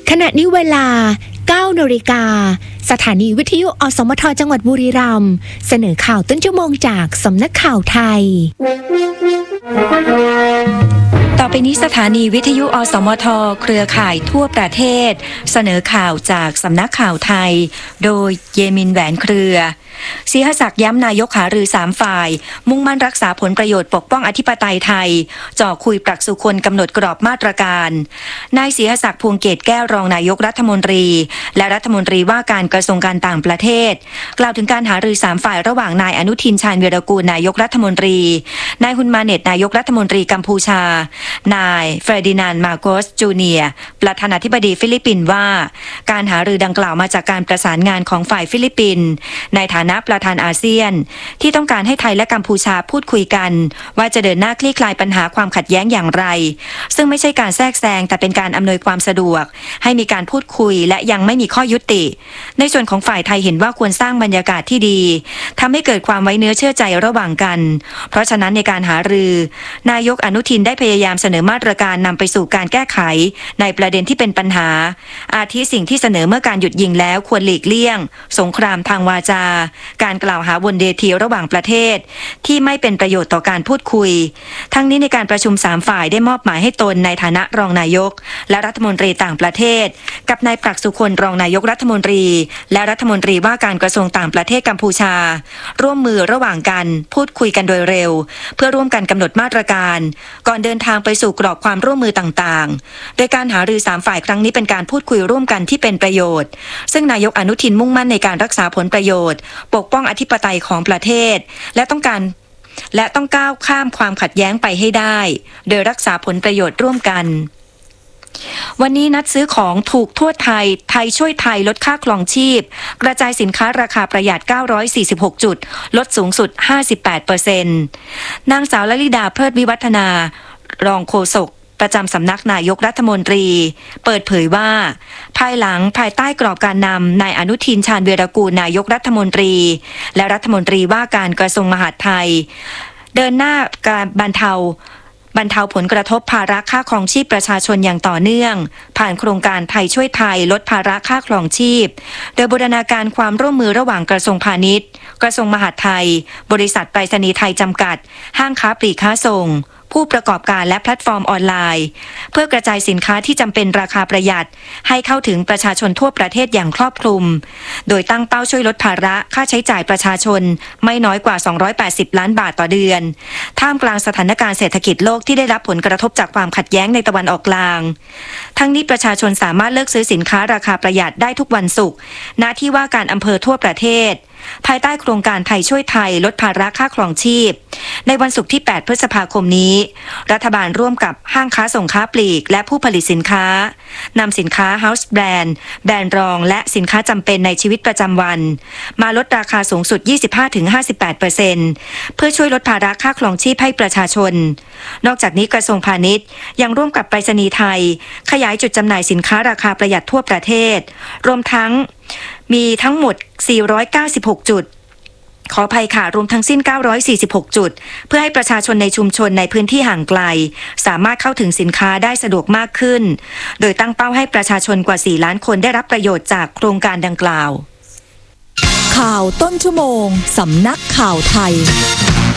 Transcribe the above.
ขณะนี้เวลา 9 นาฬิกาสถานีวิทยุอสมทจังหวัดบุรีรัมย์เสนอข่าวต้นชั่วโมงจากสำนักข่าวไทยต่อไปนี้สถานีวิทยุอสมทเครือข่ายทั่วประเทศเสนอข่าวจากสำนักข่าวไทยโดยเยมินแหวนเครือศรีหศักดิ์ย้ำนายกหารือ3ฝ่ายมุ่งมั่นรักษาผลประโยชน์ปกป้องอธิปไตยไทยจ่อคุยปรักสุคนกำหนดกรอบมาตรการนายศรีหศักดิ์พวงเกตแก้วรองนายกรัฐมนตรีและรัฐมนตรีว่าการกระทรวงการต่างประเทศกล่าวถึงการหารือ3ฝ่ายระหว่างนายอนุทินชาญวีรกูลนายกรัฐมนตรีนายฮุนมาเน็ตนายกรัฐมนตรีกัมพูชานายเฟรดินานด์มาโกสจูเนียร์ประธานาธิบดีฟิลิปปินส์ว่าการหารือดังกล่าวมาจากการประสานงานของฝ่ายฟิลิปปินส์ในฐานะประธานอาเซียนที่ต้องการให้ไทยและกัมพูชาพูดคุยกันว่าจะเดินหน้าคลี่คลายปัญหาความขัดแย้งอย่างไรซึ่งไม่ใช่การแทรกแซงแต่เป็นการอำนวยความสะดวกให้มีการพูดคุยและยังไม่มีข้อยุติในส่วนของฝ่ายไทยเห็นว่าควรสร้างบรรยากาศที่ดีทำให้เกิดความไว้เนื้อเชื่อใจระหว่างกันเพราะฉะนั้นในการหารือนายกอนุทินได้พยายามเสนอมาตรการนำไปสู่การแก้ไขในประเด็นที่เป็นปัญหาอาทิสิ่งที่เสนอเมื่อการหยุดยิงแล้วควรหลีกเลี่ยงสงครามทางวาจาการกล่าวหาบนเวทีระหว่างประเทศที่ไม่เป็นประโยชน์ต่อการพูดคุยทั้งนี้ในการประชุม3ฝ่ายได้มอบหมายให้ตนในฐานะรองนายกและรัฐมนตรีต่างประเทศกับนายปรักษุคนรองนายกรัฐมนตรีและรัฐมนตรีว่าการกระทรวงต่างประเทศกัมพูชาร่วมมือระหว่างกันพูดคุยกันโดยเร็วเพื่อร่วมกันกำหนดมาตรการก่อนเดินทางไปสู่กรอบความร่วมมือต่างๆโดยการหารือ3ฝ่ายครั้งนี้เป็นการพูดคุยร่วมกันที่เป็นประโยชน์ซึ่งนายกอนุทินมุ่งมั่นในการรักษาผลประโยชน์ปกป้องอธิปไตยของประเทศและต้องก้าวข้ามความขัดแย้งไปให้ได้โดยรักษาผลประโยชน์ร่วมกันวันนี้นัดซื้อของถูกทั่วไทยไทยช่วยไทยลดค่าครองชีพกระจายสินค้าราคาประหยัด946จุดลดสูงสุด 58% นางสาวลลิดาเพลิดวิวัฒนารองโฆษกประจำสำนักนายกรัฐมนตรีเปิดเผยว่าภายหลังภายใต้กรอบการนำนายอนุทินชาญวีรกูลนายกรัฐมนตรีและรัฐมนตรีว่าการกระทรวงมหาดไทยเดินหน้าการบรรเทาผลกระทบภาระค่าครองชีพประชาชนอย่างต่อเนื่องผ่านโครงการไทยช่วยไทยลดภาระค่าครองชีพโดยบูรณาการความร่วมมือระหว่างกระทรวงพาณิชย์กระทรวงมหาดไทยบริษัทไปรษณีย์ไทยจำกัดห้างค้าปลีกค้าส่งผู้ประกอบการและแพลตฟอร์มออนไลน์เพื่อกระจายสินค้าที่จำเป็นราคาประหยัดให้เข้าถึงประชาชนทั่วประเทศอย่างครอบคลุมโดยตั้งเป้าช่วยลดภาระค่าใช้จ่ายประชาชนไม่น้อยกว่า280ล้านบาทต่อเดือนท่ามกลางสถานการณ์เศรษฐกิจโลกที่ได้รับผลกระทบจากความขัดแย้งในตะวันออกกลางทั้งนี้ประชาชนสามารถเลือกซื้อสินค้าราคาประหยัดได้ทุกวันศุกร์ณที่ว่าการอำเภอทั่วประเทศภายใต้โครงการไทยช่วยไทยลดภาระค่าครองชีพในวันศุกร์ที่8พฤษภาคมนี้รัฐบาลร่วมกับห้างค้าส่งค้าปลีกและผู้ผลิตสินค้านำสินค้า House Brand แบรนด์รองและสินค้าจำเป็นในชีวิตประจำวันมาลดราคาสูงสุด 25-58% เพื่อช่วยลดภาระค่าครองชีพให้ประชาชนนอกจากนี้กระทรวงพาณิชย์ยังร่วมกับไปรษณีย์ไทยขยายจุดจำหน่ายสินค้าราคาประหยัดทั่วประเทศรวมทั้งมีทั้งหมด496จุดขออภัยค่ะรวมทั้งสิ้น946จุดเพื่อให้ประชาชนในชุมชนในพื้นที่ห่างไกลสามารถเข้าถึงสินค้าได้สะดวกมากขึ้นโดยตั้งเป้าให้ประชาชนกว่า4ล้านคนได้รับประโยชน์จากโครงการดังกล่าวข่าวต้นชั่วโมงสำนักข่าวไทย